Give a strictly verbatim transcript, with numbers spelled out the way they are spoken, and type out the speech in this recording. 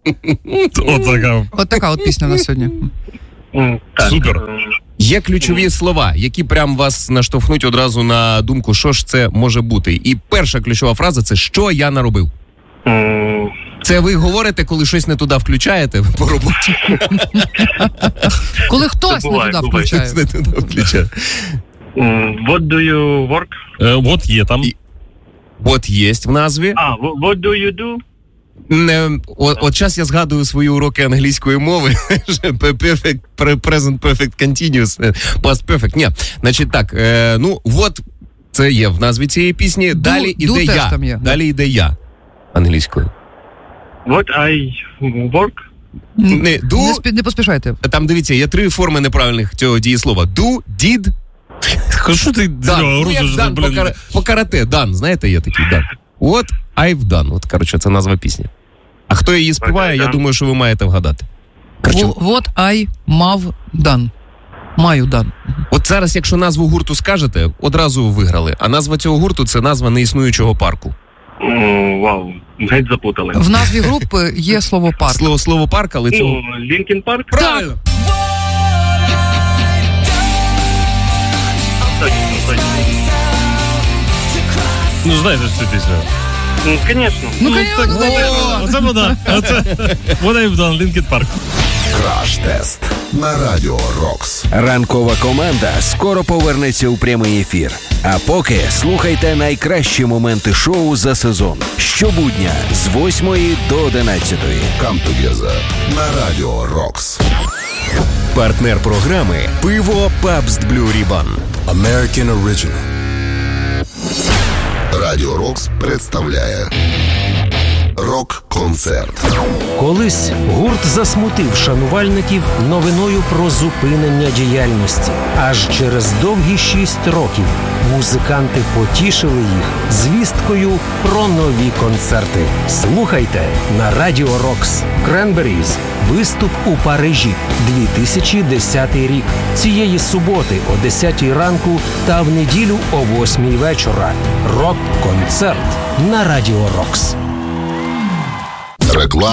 От така. От така от пісня на сьогодні. Так. Супер. Є ключові слова, які прям вас наштовхнуть одразу на думку, що ж це може бути. І перша ключова фраза – це «що я наробив». М, Це ви говорите, коли щось не туди включаєте по роботі? Коли хтось не буває, туди буває. включає. Щось не туди включає. м, What do you work? Е, От є там. І- От є в назві. А, wh- what do you do? Не, от, от час я згадую свої уроки англійської мови. Perfect, present perfect continuous, past perfect. Ні, значить так, е, ну, от це є в назві цієї пісні. Далі do іде теж я. там є. Далі іде я англійською. What I work? Не do, Не, спі- не поспішайте. там дивіться, є три форми неправильних цього дієслова. Do, did, Що ти, done. Серега, Ну, як грузиш, done по, блін? кара- по карате, done, знаєте, є такий done. What I've done, от, коротше, це назва пісні. А хто її співає, я done. думаю, що ви маєте вгадати. Коротше, Во- What I мав дан. Маю дан. от зараз, якщо назву гурту скажете, одразу виграли. А назва цього гурту – це назва неіснуючого парку. М, Вау, геть запутали. В назві групи є слово парк. Слово, слово парк, але цього... Ну, Лінкін Парк? Правильно! Точно, точно. Ну, знаєте ж цю пісню. Ну, звісно. Ну, так, конечно. Оце вона. Оце. What I've done, Linkin Park. Краш-тест на Радіо Рокс. Ранкова команда скоро повернеться у прямий ефір. А поки слухайте найкращі моменти шоу за сезон. Щобудня з восьмої до одинадцятої. Come together на Радіо Рокс. Партнер програми «Пиво Пабст Blue Ribbon». American Original. Радіо Рокс представляє рок-концерт. Колись гурт засмутив шанувальників новиною про зупинення діяльності. Аж через довгі шість років музиканти потішили їх звісткою про нові концерти. Слухайте на Радіо Рокс. Cranberries. Виступ у Парижі. дві тисячі десятий рік. Цієї суботи о десятій ранку та в неділю о восьмій вечора. Рок-концерт на Радіо Рокс. Реклама.